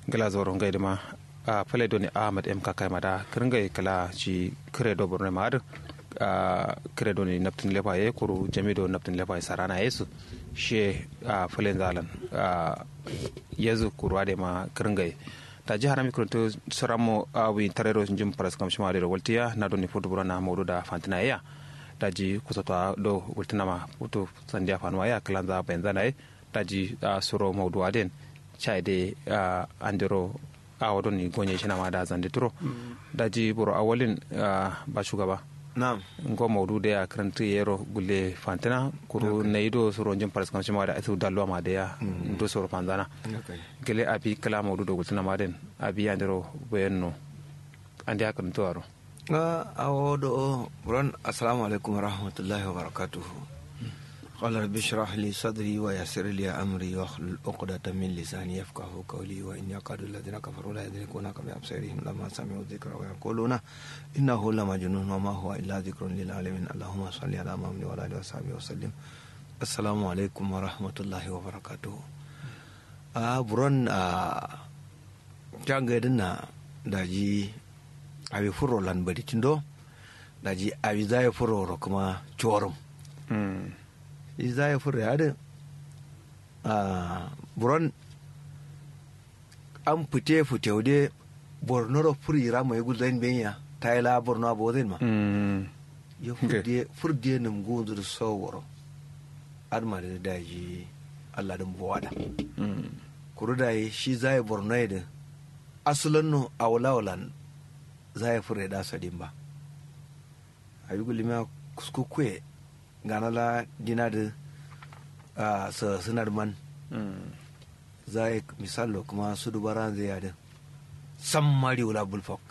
gala zoro ngai dama a fale doni ahmad m kakai mada kiringai kala ci kire do borne mad a kire doni naptin lefa ye kuru jamido naptin lefa sarana yesu she a fale zalan a yezu kurwa de ma kiringai ta ji harami kurunto saramo a wi tarero jim paras kam shima de waltiya na doni foto burana mawdu da fantina ya daji kusata do wultina ma foto sandia fanwa ya kalanza benzana e daji suro mawdu aden chaide andiro awadon ni gonye shi na ma da zande turo daji buru awalin ba shugaba na'am ngo mawdu da ya karanta yero gulle fantina kuru naido suro jin paras kam shima da asu dalwa ma da ya do suro fanzana gele abi kala mawdu do wultina ma den abi andiro benno andi akaranto aro awodo buran assalamu alaikum warahmatullahi wabarakatuh qala rabbi shrah li sadri wa yassir li amri wa hlul 'uqdatan min lisani yafqahu qawli wa in yaqadu alladhina kafaru la yadrikuna kama absarihim lamma sami'u dhikra wa yaquluna innahu lamajnun wa ma huwa illa dhikrun lil alamin allahumma salli ala muhammad wa ala alihi wa sahbihi wa sallim assalamu alaikum warahmatullahi wabarakatuh buran jangadina daji abi furo lan bari tindo daji abi zai furo kuma chorum zai furo ya buron an fite wude borno ro furi rama ya gulzain benya ta yi la borno abozin ma ya furde nim gunzu da sawaro adma da daji allah din buwada kuru da shi zai borno ya da asalin no a wulawalan za ya fure da sadin ba a yi gulima kuskukwe gana la dina da sa sinar man za ya misalo kuma su dubara zai yadda san mari wula bulfok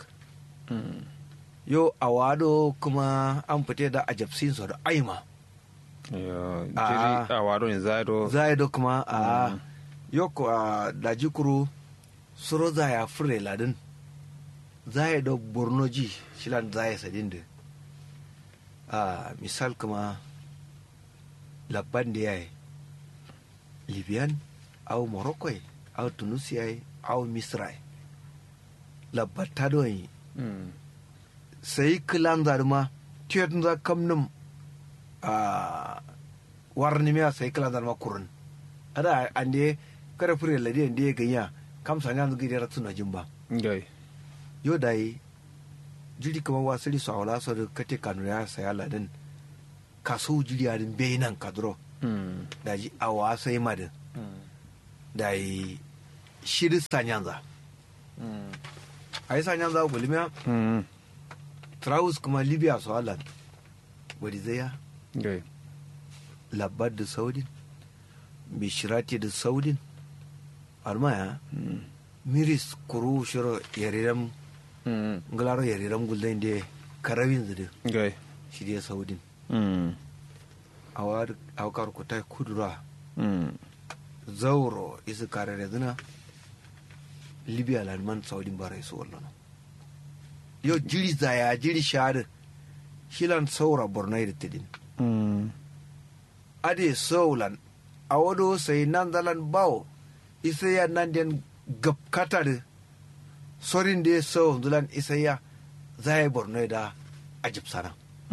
yo a wado kuma an fite da ajabsin su da aima a wado ne za ya kuma yo da jikuru suro za ya fure ladin zaya da bornoji shilan zaya sadin da misal kuma labban da ya yi libyan au morocco au tunisia au misra labbata don yi sai kilan zarma tiyatun za kamnin warni miya sai kilan zarma kurin ada an da ya kada fure ladiyan da ya ganya kamsa yanzu gidiyar suna jin ba yo dai jiri kamar wasiri su awala su da kate kanu ya saya ladin kaso jiri adin bayinan kadro da ji awa sai madin da yi shiri sanyanza a yi sanyanza gulmiya traus kuma libya su alan wadda zai ya labar da saudin bishirati da saudin almaya miris kuru shiro yariram ngalaro yariram gulden de karawin zude shi de saudin awar ku ta kudura zauro isu karare zina libya lalman saudin bara isu wallan yo jiri zaya jiri shahada shilan saura bornai da tidin ade saulan awodo sai nan zalan bawo isa ya nan den gabkata da sorin da ya sau zulan isaiya za ya yi borno da ajib sana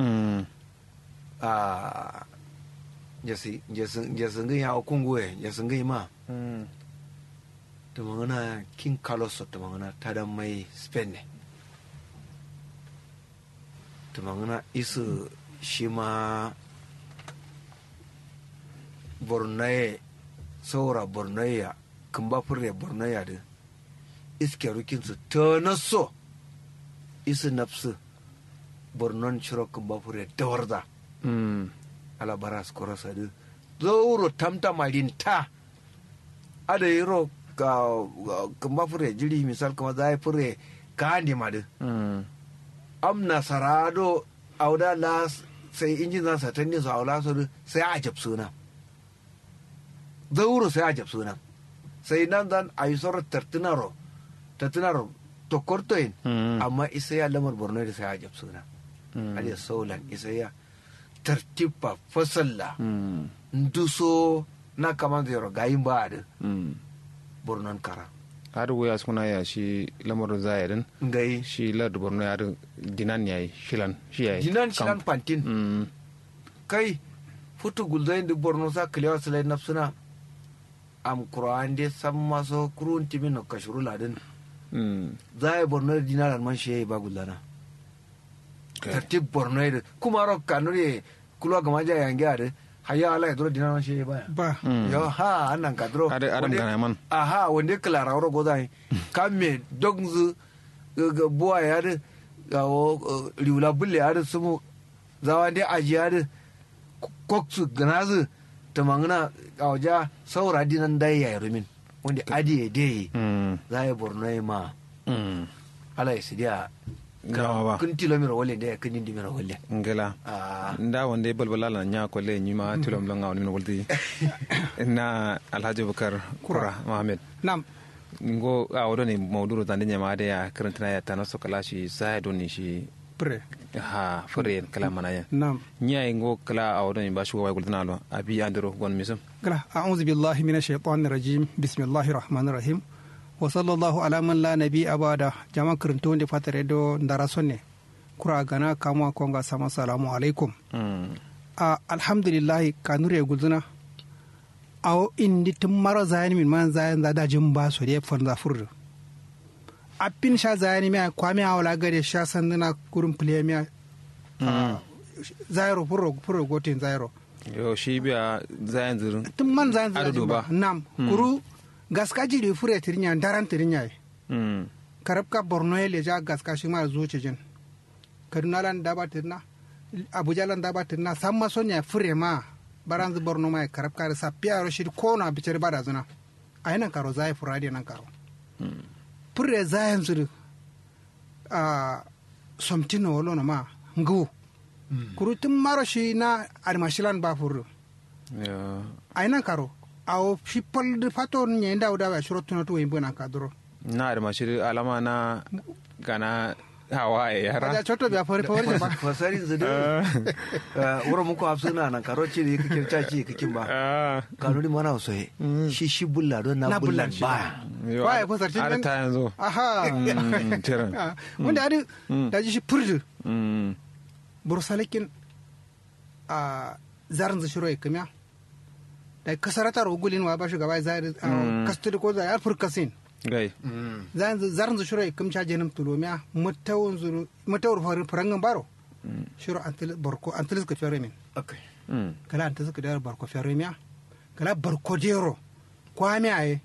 jasin gani a kungoye jasin gani ma ta mangana king carlos ta mangana ta da mai spain ne ta mangana isu shi ma borno saura borno ya kan ba fure borno ya da iske rukinsu ta naso isi nafsu bornon shiro kan ba fure da warza alabara su kora sadu zauro tamta marin ta ada yi ro kan ba fure jiri misal kama za yi fure ka handi madu am nasarado auda la sai injin za sa tanni su aula su sai a jab suna zauro sai a jab suna sai nan zan a yi sauran tartunaro to kortoyin amma isa ya lamar borno da sai a jab suna aliya saulan isa ya tartiba fasalla nduso na kaman zero gayin ba da bornon kara har wuya suna ya shi lamarin zayarin ngai shi lardu borno ya dinan yayi shilan shi yayi dinan shilan pantin kai futu gulzain da borno sa kalewa sulai nafsuna am qur'an de samma so kurun timin kashuru ladin zai borno dinar man shi ba gullana tartib borno da kuma ro kanure kulwa gama ja yange ade hayya ala dro dinar man shi ba yo ha annan ka dro adam kana man aha wonde klara ro godai kamme dogzu ga boya ya de ga riula bulle ya de sumu zawande ajiya de koksu ganazu ta mangana a waje saura dinan dai ya rumin wanda adiye dai za ya borno ma ala ya sidiya gawa ba kun tilomira wale da ya kun indi mira wale ngela nda wanda balbala la nya ko le nyima tilom la ngawni min wuldi na alhaji bukar kura mohammed nam ngo a wodo ni mawduru tande nyama de ya karantana ya tanaso kala shi sai doni shi pre ha fure kala manaya nam nya ngo kala a wodo ni bashu wa guldana lo abi andro gon misum kala a'udhu billahi minash shaitanir rajim bismillahir rahmanir rahim wa sallallahu ala man la nabi abada jama karanto wanda fatare do ndara sonne kura gana kamwa konga sama salamu alaikum alhamdulillah kanure gulduna aw indi tumaro zayani min man zayan da jin ba so de farza furdu appin sha zayani mi kwami awla gare sha sanduna kurum plemiya zairo furro gotin zairo yo shi biya zayan zurun tun man zayan zurun ba nam kuru gaska jiri fure tirinya daran tirinya karabka borno ele ja gaska shi ma zuce jin kaduna lan daba tirna abuja lan daba tirna samma sonya fure ma baranzu borno mai karabka da sapiya rashid kona bicer bada zuna ayinan karo zai furadi nan karo fure zayan zuru somtino wolo na ma ngu kurutun maro shi na armashilan ba furu ayinan karo awo fipol de fato nye nda uda wa shuro tuno tuwe mbona kadro na armashiri alama na gana hawaye yara aja choto bia fori ba fasari zade wuro muku hafsuna nan karo ce da kake caci kake ba kanuri mana so shi bulla don na bullan ba wai fasar tin ar ta yanzu aha tiran wanda ari da ji shi purdu bursalikin zarin zu shiro ikamiya da kasarata rogulin wa ba shugaba zai kastudi ko zai furkasin gai zarin zu shiro ikam cha jenim tulomiya mutawur farangan baro shiro antilis ka fere min okay kala antilis ka da barko fere miya kala barko dero kwami ay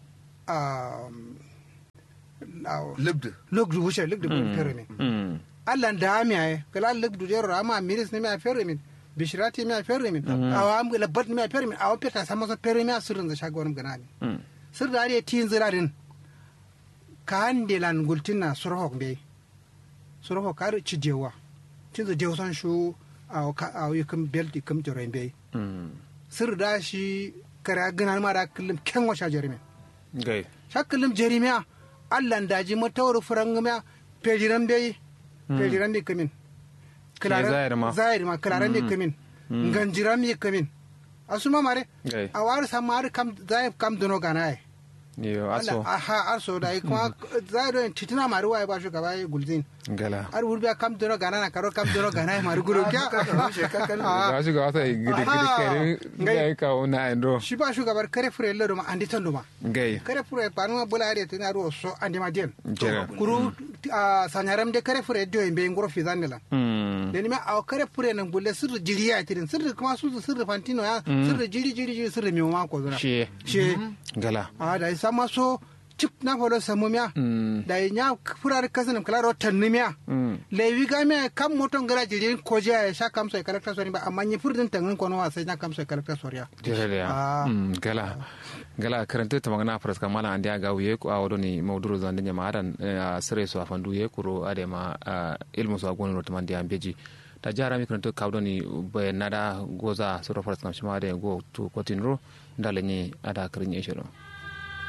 lugdu wuce lugdu fere min Allah da mi ay kala lugdu dero amma miris ne mi fere min bishirati mi fere min awam labat mi fere min aw peta sama so fere mi asirin da shagon ganani sir da ne tin zirarin kan delan gultina surhok be surhok kar cijewa tin da dewsan shu aw yukam belti kam jore be sir da shi kara ganan ma da kullum ken wa shajarimi gai shakullum jerimiya Allah daji matawar furangamiya pejiran be kamin zahiri ma kalaran ne kamin ganjiran ne kamin asuma mare a wari samar kam zai kam dono gana ai yo aso aha aso da kuma zahiri titina mari wai ba shugaba gulzin gala ar wurbiya kam dono gana na karo kam dono gana ai mari guru kya ga shugaba sai gidi kare ngai ka ona endo shi ba shugabar kare fure lado ma andi tando ma gai kare fure panu bula are tina ro so andi ma den Jere. kuru sanyaram de kare fure do be ngoro fizanela deni ma aw kare fure nan bulle sirri jiriya tirin sirri kuma su sirri fantino ya sirri jiri sirri mi ma ko zuna she gala da sama so chip na folo samumiya da nya furar kasan kala ro tannumiya lewi ga me kam moton gara jirin ko je ya sha kam sai karakta sori ba amma ni furdin tangun ko no sai na kam sai karakta soriya jere ya gala karanta ta magana faraska mala andi aga wiye ko awodo ni mawduru zande nyama adan sere so afandu ye kuro ade ma ilmu so agonu no tamandi ambeji ta jara mi karanta kawdo ni be nada goza so faraska shima ade go to kotinro ndale ni ada karin yeshiro